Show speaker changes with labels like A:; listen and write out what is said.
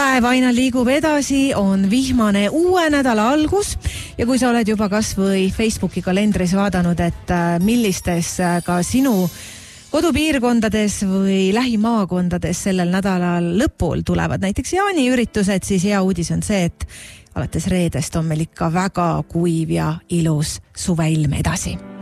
A: Päev aina liigub edasi, on vihmane uue nädala algus ja kui sa oled juba kas või Facebooki kalendris vaadanud, et millistes ka sinu kodupiirkondades või lähimaakondades sellel nädalal lõpul tulevad näiteks jaaniüritused, siis hea uudis on see, et alates reedest on meil ikka väga kuiv ja ilus suveilm edasi.